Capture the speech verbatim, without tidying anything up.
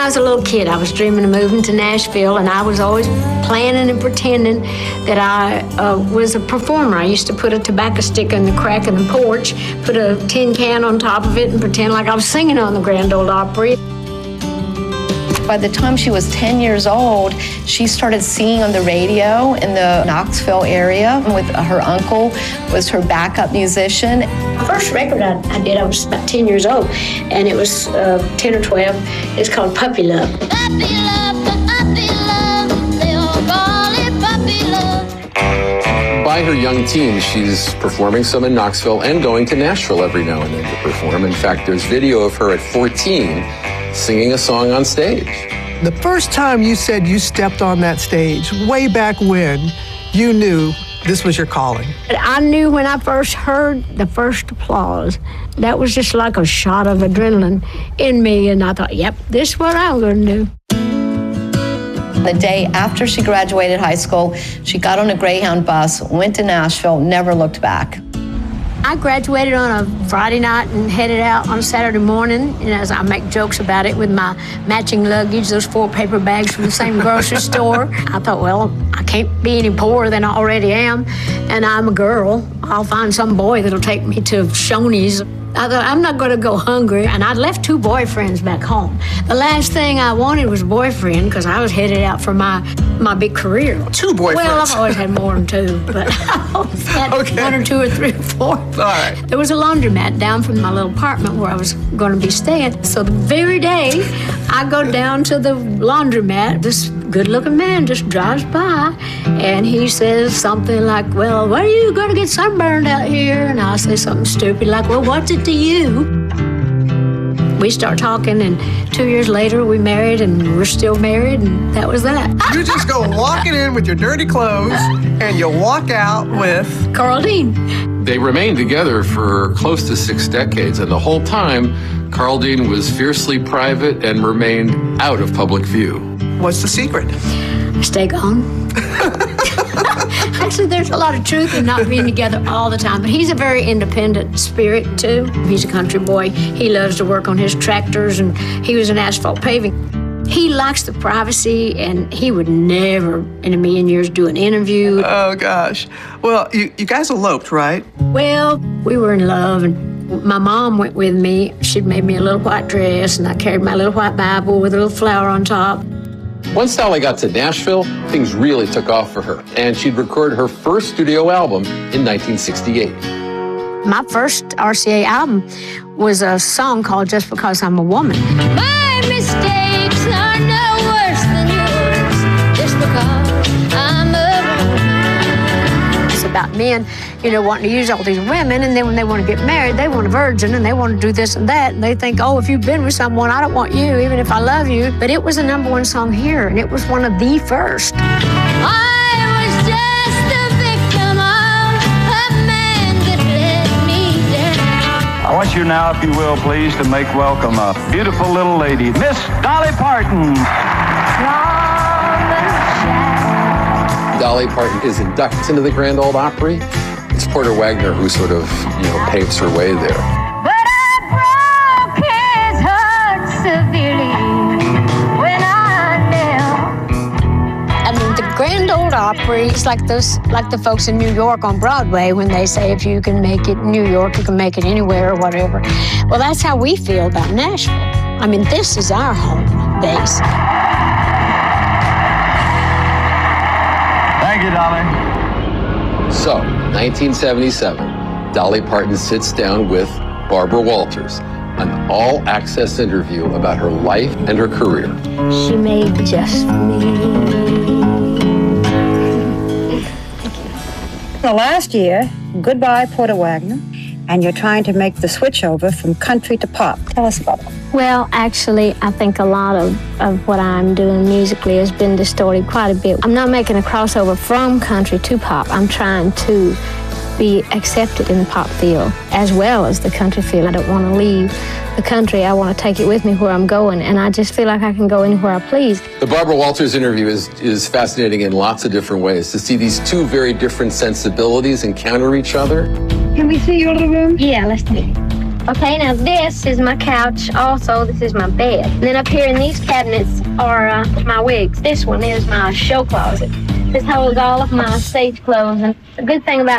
I was a little kid, I was dreaming of moving to Nashville, and I was always planning and pretending that I uh, was a performer. I used to put a tobacco stick in the crack in the porch, put a tin can on top of it, and pretend like I was singing on the Grand Ole Opry. By the time she was ten years old, she started singing on the radio in the Knoxville area with her uncle, was her backup musician. The first record I, I did, I was about ten years old, and it was uh, ten or twelve. It's called Puppy Love. Puppy love, puppy love, they all call it puppy love. By her young teens, she's performing some in Knoxville and going to Nashville every now and then to perform. In fact, there's video of her at fourteen singing a song on stage. The first time you said you stepped on that stage, way back when, you knew this was your calling. I knew when I first heard the first applause, that was just like a shot of adrenaline in me, and I thought, yep, this is what I'm going to do. The day after she graduated high school, she got on a Greyhound bus, went to Nashville, never looked back. I graduated on a Friday night and headed out on a Saturday morning, and as I make jokes about it with my matching luggage, those four paper bags from the same grocery store. I thought, well, I can't be any poorer than I already am, and I'm a girl. I'll find some boy that'll take me to Shoney's. I thought, I'm not going to go hungry, and I'd left two boyfriends back home. The last thing I wanted was a boyfriend, because I was headed out for my, my big career. Two boyfriends? Well, I've always had more than two, but I always had okay. one or two or three or four. All right. There was a laundromat down from my little apartment where I was going to be staying. So the very day I go down to the laundromat, this good-looking man just drives by, and he says something like, well, what are you going to get sunburned out here? And I say something stupid like, well, what's it to you? We start talking, and two years later we married, and we're still married, and that was that. You just go walking in with your dirty clothes, and you walk out with Carl Dean. They remained together for close to six decades, and the whole time, Carl Dean was fiercely private and remained out of public view. What's the secret? Stay gone. Actually, there's a lot of truth in not being together all the time, but he's a very independent spirit, too. He's a country boy. He loves to work on his tractors, and he was in asphalt paving. He likes the privacy, and he would never in a million years do an interview. Oh, gosh. Well, you, you guys eloped, right? Well, we were in love, and my mom went with me. She'd made me a little white dress, and I carried my little white Bible with a little flower on top. Once Dolly got to Nashville, things really took off for her, and she'd record her first studio album in nineteen sixty-eight. My first R C A album was a song called Just Because I'm a Woman. My mistakes are no worse than yours, just because I'm a woman. It's about men, you know, wanting to use all these women, and then when they want to get married, they want a virgin, and they want to do this and that, and they think, oh, if you've been with someone, I don't want you, even if I love you. But it was a number one song here, and it was one of the first. I was just the victim of a man that let me down. I want you now, if you will, please, to make welcome a beautiful little lady, Miss Dolly Parton. Dolly Parton is inducted into the Grand Ole Opry. It's Porter Wagoner who sort of, you know, paves her way there. But I broke his heart severely when I knelt. I mean, the Grand Ole Opry is like those, like the folks in New York on Broadway when they say if you can make it in New York, you can make it anywhere or whatever. Well, that's how we feel about Nashville. I mean, this is our home base. Thank you, Dolly. So, nineteen seventy-seven, Dolly Parton sits down with Barbara Walters, an all-access interview about her life and her career. She made just for me. The last year, goodbye, Porter Wagoner, and you're trying to make the switch over from country to pop. Tell us about it. Well, actually, I think a lot of, of what I'm doing musically has been distorted quite a bit. I'm not making a crossover from country to pop. I'm trying to be accepted in the pop field as well as the country field. I don't want to leave the country. I want to take it with me where I'm going, and I just feel like I can go anywhere I please. The Barbara Walters interview is, is fascinating in lots of different ways. To see these two very different sensibilities encounter each other. Can we see your little room? Yeah, let's do it. Okay, now this is my couch. Also, this is my bed. And then up here in these cabinets are uh, my wigs. This one is my show closet. This holds all of my stage clothes. And the good thing about